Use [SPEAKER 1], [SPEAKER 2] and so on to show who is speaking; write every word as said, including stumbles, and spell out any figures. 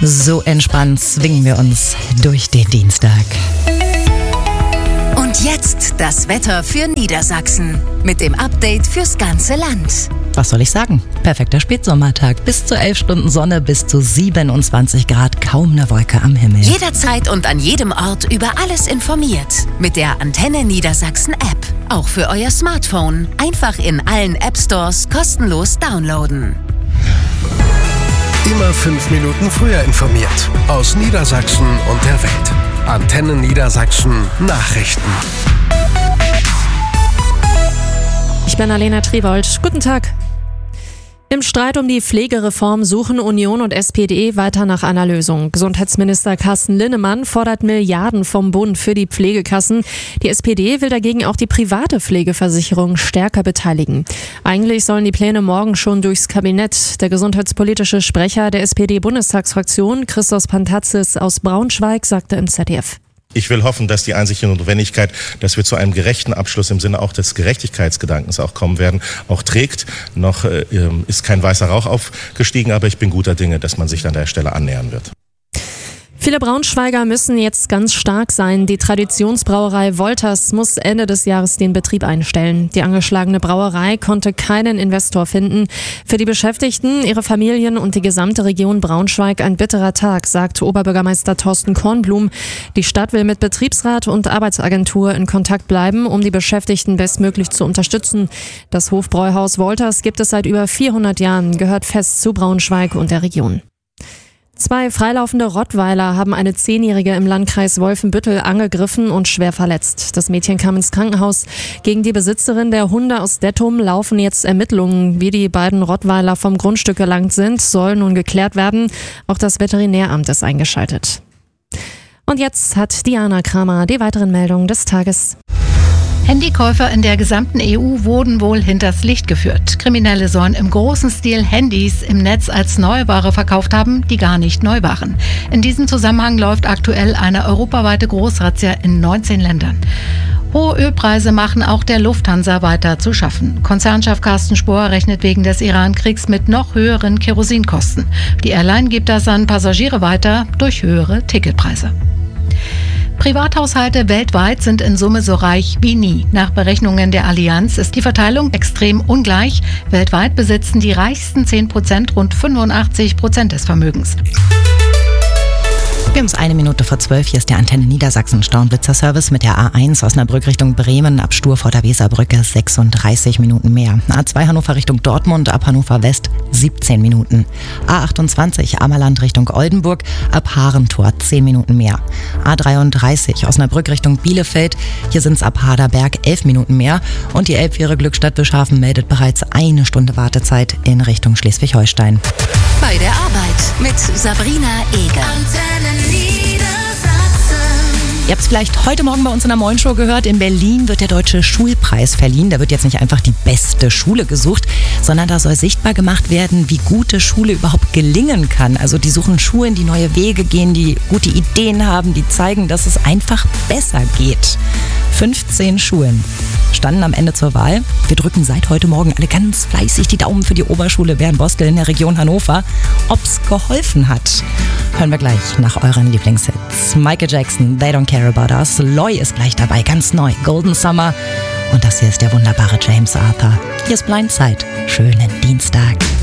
[SPEAKER 1] So entspannt zwingen wir uns durch den Dienstag.
[SPEAKER 2] Und jetzt das Wetter für Niedersachsen mit dem Update fürs ganze Land.
[SPEAKER 1] Was soll ich sagen? Perfekter Spätsommertag. Bis zu elf Stunden Sonne, bis zu siebenundzwanzig Grad, kaum eine Wolke am Himmel.
[SPEAKER 2] Jederzeit und an jedem Ort über alles informiert. Mit der Antenne Niedersachsen App. Auch für euer Smartphone. Einfach in allen App Stores kostenlos downloaden.
[SPEAKER 3] Immer fünf Minuten früher informiert. Aus Niedersachsen und der Welt. Antenne Niedersachsen Nachrichten.
[SPEAKER 4] Ich bin Alena Triwold. Guten Tag. Im Streit um die Pflegereform suchen Union und S P D weiter nach einer Lösung. Gesundheitsminister Carsten Linnemann fordert Milliarden vom Bund für die Pflegekassen. Die S P D will dagegen auch die private Pflegeversicherung stärker beteiligen. Eigentlich sollen die Pläne morgen schon durchs Kabinett. Der gesundheitspolitische Sprecher der S P D-Bundestagsfraktion, Christos Pantazis aus Braunschweig, sagte im Z D F.
[SPEAKER 5] Ich will hoffen, dass die Einsicht und Notwendigkeit, dass wir zu einem gerechten Abschluss im Sinne auch des Gerechtigkeitsgedankens auch kommen werden, auch trägt. Noch äh, ist kein weißer Rauch aufgestiegen, aber ich bin guter Dinge, dass man sich an der Stelle annähern wird.
[SPEAKER 4] Viele Braunschweiger müssen jetzt ganz stark sein. Die Traditionsbrauerei Wolters muss Ende des Jahres den Betrieb einstellen. Die angeschlagene Brauerei konnte keinen Investor finden. Für die Beschäftigten, ihre Familien und die gesamte Region Braunschweig ein bitterer Tag, sagt Oberbürgermeister Thorsten Kornblum. Die Stadt will mit Betriebsrat und Arbeitsagentur in Kontakt bleiben, um die Beschäftigten bestmöglich zu unterstützen. Das Hofbräuhaus Wolters gibt es seit über vierhundert Jahren, gehört fest zu Braunschweig und der Region. Zwei freilaufende Rottweiler haben eine Zehnjährige im Landkreis Wolfenbüttel angegriffen und schwer verletzt. Das Mädchen kam ins Krankenhaus. Gegen die Besitzerin der Hunde aus Dettum laufen jetzt Ermittlungen. Wie die beiden Rottweiler vom Grundstück gelangt sind, soll nun geklärt werden. Auch das Veterinäramt ist eingeschaltet. Und jetzt hat Diana Kramer die weiteren Meldungen des Tages.
[SPEAKER 6] Handykäufer in der gesamten E U wurden wohl hinters Licht geführt. Kriminelle sollen im großen Stil Handys im Netz als Neuware verkauft haben, die gar nicht neu waren. In diesem Zusammenhang läuft aktuell eine europaweite Großrazzia in neunzehn Ländern. Hohe Ölpreise machen auch der Lufthansa weiter zu schaffen. Konzernchef Carsten Spohr rechnet wegen des Iran-Kriegs mit noch höheren Kerosinkosten. Die Airline gibt das an Passagiere weiter durch höhere Ticketpreise. Privathaushalte weltweit sind in Summe so reich wie nie. Nach Berechnungen der Allianz ist die Verteilung extrem ungleich. Weltweit besitzen die reichsten zehn Prozent rund fünfundachtzig Prozent des Vermögens.
[SPEAKER 1] Wir haben es eine Minute vor zwölf. Hier ist der Antenne Niedersachsen Stauenblitzer-Service mit der A eins Osnabrück Richtung Bremen ab Stur vor der Weserbrücke sechsunddreißig Minuten mehr. A zwei Hannover Richtung Dortmund ab Hannover West siebzehn Minuten. A achtundzwanzig Ammerland Richtung Oldenburg ab Harentor zehn Minuten mehr. A dreiunddreißig Osnabrück Richtung Bielefeld. Hier sind es ab Haderberg elf Minuten mehr. Und die Elbfähre Glückstadt Bischhafen meldet bereits eine Stunde Wartezeit in Richtung Schleswig-Holstein.
[SPEAKER 2] Bei der Arbeit mit Sabrina Eger.
[SPEAKER 1] Ihr habt es vielleicht heute Morgen bei uns in der Morgenshow gehört. In Berlin wird der Deutsche Schulpreis verliehen. Da wird jetzt nicht einfach die beste Schule gesucht, sondern da soll sichtbar gemacht werden, wie gute Schule überhaupt gelingen kann. Also die suchen Schulen, die neue Wege gehen, die gute Ideen haben, die zeigen, dass es einfach besser geht. fünfzehn Schulen standen am Ende zur Wahl. Wir drücken seit heute Morgen alle ganz fleißig die Daumen für die Oberschule Bernbostel in der Region Hannover. Ob's geholfen hat, hören wir gleich nach euren Lieblingshits. Michael Jackson, They Don't Care About Us. Loy ist gleich dabei, ganz neu. Golden Summer. Und das hier ist der wunderbare James Arthur. Hier ist Blindside. Schönen Dienstag.